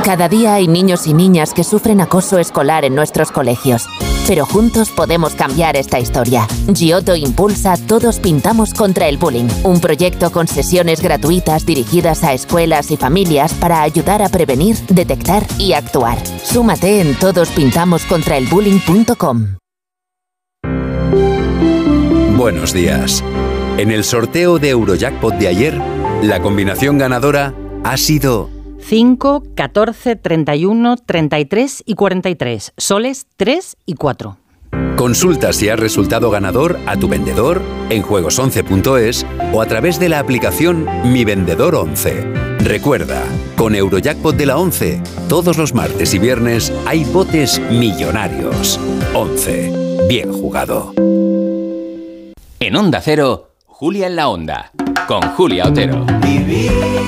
Cada día hay niños y niñas que sufren acoso escolar en nuestros colegios. Pero juntos podemos cambiar esta historia. Giotto impulsa Todos Pintamos contra el Bullying, un proyecto con sesiones gratuitas dirigidas a escuelas y familias para ayudar a prevenir, detectar y actuar. Súmate en todosPintamoscontraelbullying.com. Buenos días. En el sorteo de Eurojackpot de ayer, la combinación ganadora ha sido 5, 14, 31, 33 y 43. Soles 3 y 4. Consulta si has resultado ganador a tu vendedor en juegos11.es o a través de la aplicación Mi Vendedor 11. Recuerda, con Eurojackpot de la 11, todos los martes y viernes hay botes millonarios. 11. Bien jugado. En Onda Cero, Julia en la Onda, con Julia Otero. Vivir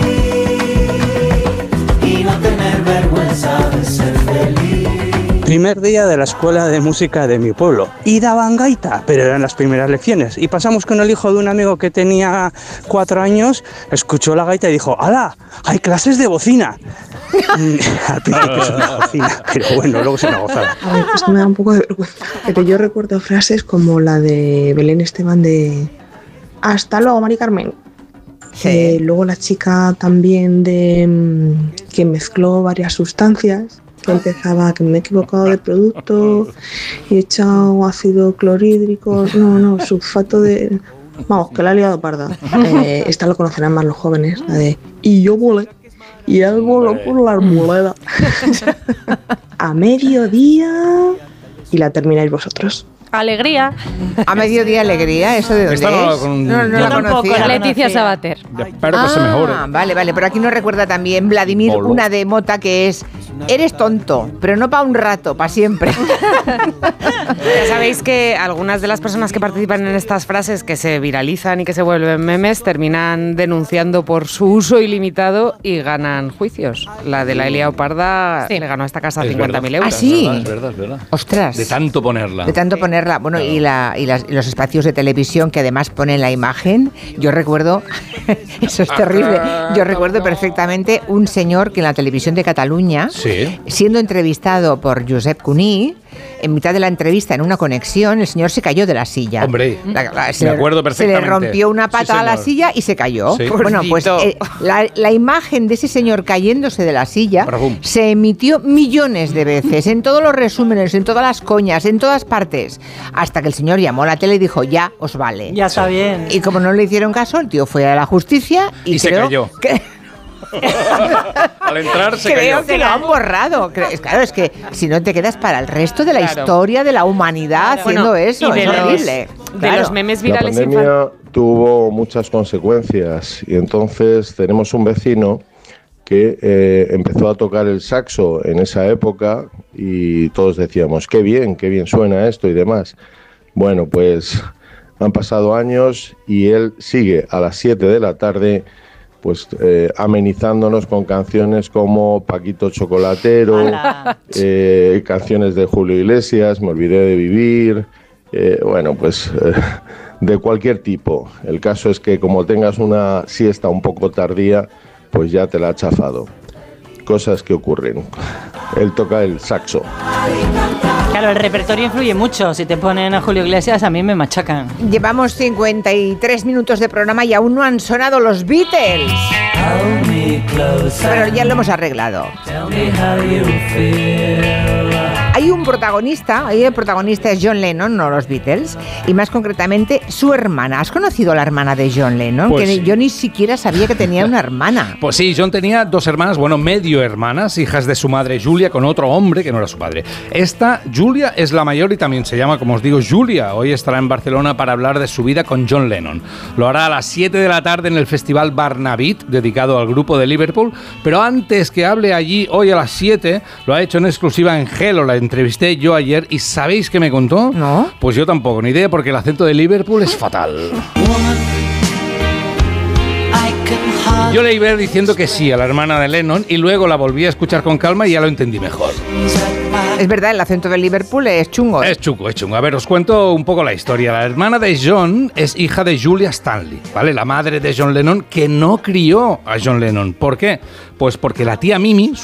y no tener vergüenza de ser feliz. Primer día de la escuela de música de mi pueblo y daban gaita, pero eran las primeras lecciones y pasamos con el hijo de un amigo que tenía 4 años, escuchó la gaita y dijo: ¡hala! ¡Hay clases de bocina! Al principio es una bocina, pero bueno, luego se me gozaba. A ver, es que me da un poco de vergüenza, pero yo recuerdo frases como la de Belén Esteban de hasta luego, Mari Carmen. Sí. Luego la chica también de que mezcló varias sustancias, que empezaba que me he equivocado de producto y he echado ácido clorhídrico, no, sulfato de... Vamos, que la ha liado parda. Esta lo conocerán más los jóvenes, la de y yo volé y él voló por la arboleda a mediodía y la termináis vosotros. Alegría. A mediodía alegría, ¿eso de dónde Esta es? no la tampoco, conocía. Leticia Sabater. Espero que se mejore. Vale, pero aquí nos recuerda también Vladimir Bolo. una de Mota que es: eres tonto, pero no para un rato, para siempre. Ya sabéis que algunas de las personas que participan en estas frases que se viralizan y que se vuelven memes terminan denunciando por su uso ilimitado y ganan juicios. La de la Elia Parda le ganó a esta casa 50.000 euros. ¿Ah, sí? Es verdad. Ostras. De tanto ponerla. Bueno, y los espacios de televisión que además ponen la imagen. Yo recuerdo, eso es terrible, yo recuerdo perfectamente un señor que en la televisión de Cataluña, Sí. siendo entrevistado por Josep Cuní, en mitad de la entrevista, en una conexión, el señor se cayó de la silla. Hombre, me acuerdo perfectamente. Se le rompió una pata Sí, a la señor. silla y se cayó. Sí. Bueno, pues la imagen de ese señor cayéndose de la silla Bravum. se emitió millones de veces, en todos los resúmenes, en todas las coñas, en todas partes, hasta que el señor llamó a la tele y dijo: ya os vale. Ya está bien. Y como no le hicieron caso, el tío fue a la justicia y se creo cayó. Al entrar se Creo cayó. que lo han borrado. Claro, es que si no te quedas para el resto de la historia de la humanidad haciendo eso. y de Es los- horrible. De Claro. los memes La virales pandemia tuvo muchas consecuencias y entonces tenemos un vecino que empezó a tocar el saxo en esa época y todos decíamos: qué bien suena esto y demás. Bueno, pues han pasado años y él sigue a las 7 de la tarde pues amenizándonos con canciones como Paquito Chocolatero, canciones de Julio Iglesias, Me olvidé de vivir, de cualquier tipo. El caso es que como tengas una siesta un poco tardía, pues ya te la ha chafado. Cosas que ocurren. Él toca el saxo. Claro, el repertorio influye mucho. Si te ponen a Julio Iglesias, a mí me machacan. Llevamos 53 minutos de programa y aún no han sonado los Beatles. Pero ya lo hemos arreglado. Hay un protagonista, el protagonista es John Lennon, no los Beatles, y más concretamente su hermana. ¿Has conocido a la hermana de John Lennon? Pues sí. Yo ni siquiera sabía que tenía una hermana. Pues sí, John tenía 2 hermanas, medio hermanas, hijas de su madre Julia, con otro hombre que no era su padre. Esta, Julia, es la mayor y también se llama, como os digo, Julia. Hoy estará en Barcelona para hablar de su vida con John Lennon. Lo hará a las 7 de la tarde en el Festival Barnabit, dedicado al grupo de Liverpool, pero antes que hable allí, hoy a las 7, lo ha hecho en exclusiva en Hello, la entrevisté yo ayer, y ¿sabéis qué me contó? ¿No? Pues yo tampoco, ni idea, porque el acento de Liverpool es fatal. Yo le iba diciendo que sí a la hermana de Lennon y luego la volví a escuchar con calma y ya lo entendí mejor. Es verdad, el acento de Liverpool es chungo. Es chungo. A ver, os cuento un poco la historia. La hermana de John es hija de Julia Stanley, ¿vale? La madre de John Lennon, que no crió a John Lennon. ¿Por qué? Pues porque la tía Mimi,